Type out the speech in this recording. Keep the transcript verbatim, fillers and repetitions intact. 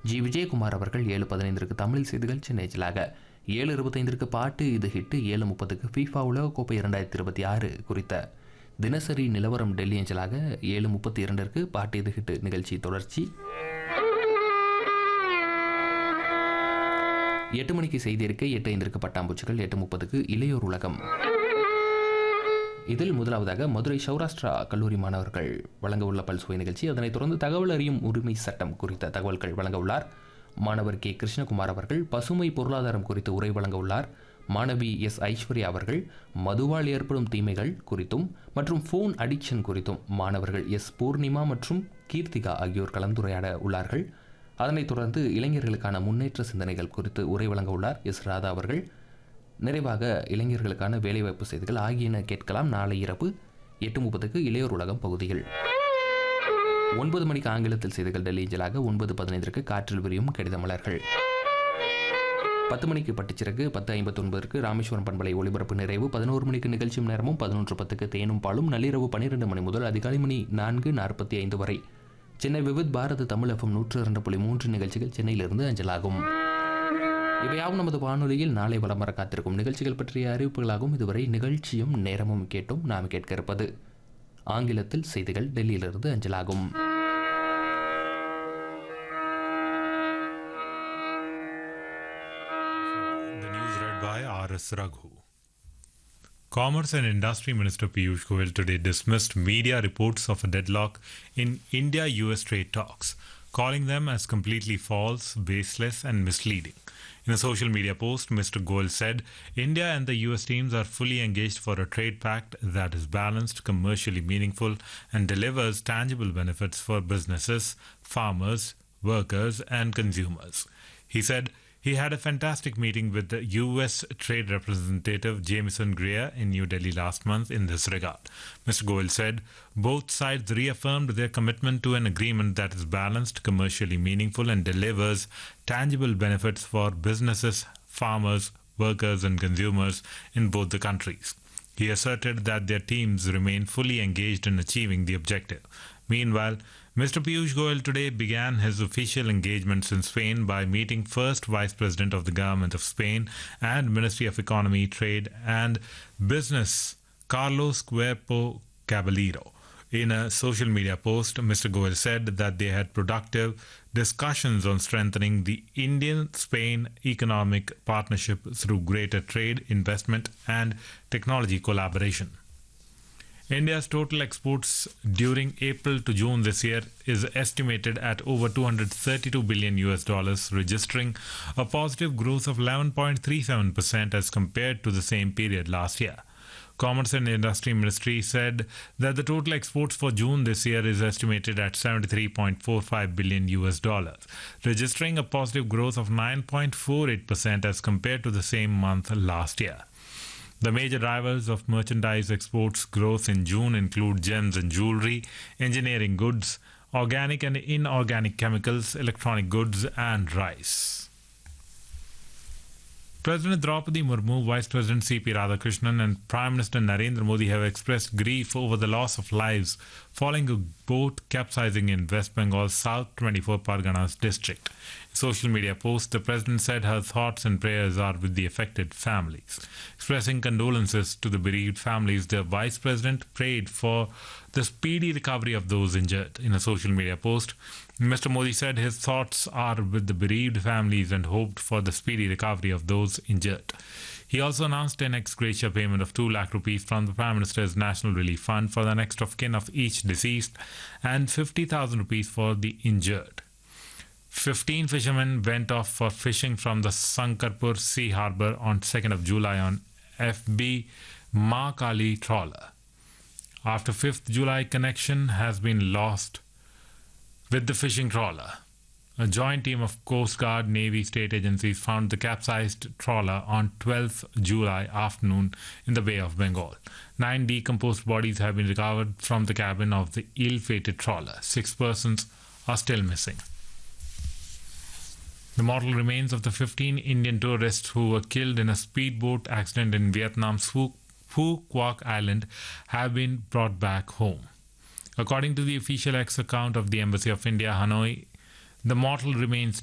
G Vijayakumar அவர்கள் ஏழு பதினைந்திற்கு தமிழ் செய்திகள் சென்னை அஞ்சலாக, ஏழு இருபத்தைந்திற்கு பாட்டு இது ஹிட்டு, ஏழு முப்பதுக்கு ஃபீஃபா உலகக்கோப்பை இரண்டாயிரத்தி இருபத்தி ஆறு குறித்த தினசரி நிலவரம் டெல்லி அஞ்சலாக, ஏழு முப்பத்தி இரண்டிற்கு பாட்டு இது ஹிட்டு நிகழ்ச்சி தொடர்ச்சி, எட்டு மணிக்கு செய்தி இருக்கை, எட்டு ஐந்திற்கு பட்டாம்பூச்சிகள், எட்டு முப்பதுக்கு இளையோர் உலகம். இதில் முதலாவதாக மதுரை சௌராஷ்டிரா கல்லூரி மாணவர்கள் வழங்க உள்ள பல்சுவை நிகழ்ச்சி. அதனைத் தொடர்ந்து தகவல் அறியும் உரிமை சட்டம் குறித்த தகவல்கள் வழங்க உள்ளார் மாணவர் கே கிருஷ்ணகுமார் அவர்கள். பசுமை பொருளாதாரம் குறித்து உரை வழங்க உள்ளார் மாணவி எஸ் ஐஸ்வர்யா அவர்கள். மதுவால் ஏற்படும் தீமைகள் குறித்தும் மற்றும் ஃபோன் அடிக்ஷன் குறித்தும் மாணவர்கள் எஸ் பூர்ணிமா மற்றும் கீர்த்திகா ஆகியோர் கலந்துரையாட உள்ளார்கள். அதனைத் தொடர்ந்து இளைஞர்களுக்கான முன்னேற்ற சிந்தனைகள் குறித்து உரை வழங்க உள்ளார் எஸ் ராதா அவர்கள். நிறைவாக இளைஞர்களுக்கான வேலைவாய்ப்பு செய்திகள் ஆகியன கேட்கலாம் நாளை இரவு எட்டு முப்பதுக்கு இளையோர் உலகம் பகுதியில். ஒன்பது மணிக்கு ஆங்கிலத்தில் செய்திகள் டெல்லி அஞ்சலாக, ஒன்பது பதினைந்திற்கு காற்றில் விரியும் கடித மலர்கள், பத்து மணிக்கு பட்டுச்சிறகு, பத்து ஐம்பத்தி ஒன்பதற்கு ராமேஸ்வரம் பண்பலை ஒளிபரப்பு நிறைவு, பதினோரு மணிக்கு நிகழ்ச்சியும் நேரமும், பதினொன்று பத்துக்கு தேனும் பாலும், நள்ளிரவு பன்னிரெண்டு மணி முதல் அதிகாலை மணி நான்கு நாற்பத்தி ஐந்து வரை சென்னை விவித் பாரத தமிழ் எஃப்எம் நூற்று இரண்டு புள்ளி மூன்று நிகழ்ச்சிகள் சென்னையிலிருந்து அஞ்சலாகும். இவையாவும் நமது வானொலியில் நாளை வலம் வர காத்திருக்கும் நிகழ்ச்சிகள் பற்றிய அறிவிப்புகளாகும். இதுவரை நிகழ்ச்சியும் நேரமும் கேட்டும் நாம் கேட்க இருப்பது ஆங்கிலத்தில் செய்திகள் டெல்லியிலிருந்து அஞ்சலாகும். The news read by R S Raghu. Commerce and Industry Minister Piyush Goyal today dismissed media reports of a deadlock in India-U S trade talks, calling them as completely false, baseless and misleading. In a social media post, Mister Goyal said, India and the U S teams are fully engaged for a trade pact that is balanced, commercially meaningful and delivers tangible benefits for businesses, farmers, workers and consumers. He said he had a fantastic meeting with the U S Trade Representative Jameson Greer in New Delhi last month in this regard. Mister Goyal said both sides reaffirmed their commitment to an agreement that is balanced, commercially meaningful and delivers tangible benefits for businesses, farmers, workers and consumers in both the countries. He asserted that their teams remain fully engaged in achieving the objective. Meanwhile, Mister Piyush Goyal today began his official engagements in Spain by meeting first Vice President of the Government of Spain and Ministry of Economy, Trade and Business, Carlos Cuerpo Caballero. In a social media post, Mister Goyal said that they had productive discussions on strengthening the Indian-Spain economic partnership through greater trade, investment and technology collaboration. India's total exports during April to June this year is estimated at over two hundred thirty-two billion U S dollars, registering a positive growth of eleven point three seven percent as compared to the same period last year. Commerce and Industry Ministry said that the total exports for June this year is estimated at seventy-three point four five billion U S dollars, registering a positive growth of nine point four eight percent as compared to the same month last year. The major drivers of merchandise exports growth in June include gems and jewelry, engineering goods, organic and inorganic chemicals, electronic goods and rice. President Draupadi Murmu, Vice President C P Radhakrishnan and Prime Minister Narendra Modi have expressed grief over the loss of lives following a boat capsizing in West Bengal's South twenty-four Parganas district. In social media post, the President said her thoughts and prayers are with the affected families. Expressing condolences to the bereaved families, the Vice President prayed for the speedy recovery of those injured. In a social media post, Mister Modi said his thoughts are with the bereaved families and hoped for the speedy recovery of those injured. He also announced an ex gratia payment of two lakh rupees from the Prime Minister's National Relief Fund for the next of kin of each deceased and fifty thousand rupees for the injured. fifteen fishermen went off for fishing from the Sankarpur Sea Harbour on second of July on F B Ma Kali trawler. After fifth of July, connection has been lost with the fishing trawler. A joint team of Coast Guard, Navy, state agencies found the capsized trawler on twelfth of July afternoon in the Bay of Bengal. Nine decomposed bodies have been recovered from the cabin of the ill-fated trawler. Six persons are still missing. The mortal remains of the fifteen Indian tourists who were killed in a speedboat accident in Vietnam's Phu Quoc Island have been brought back home. According to the official X account of the Embassy of India, Hanoi, the mortal remains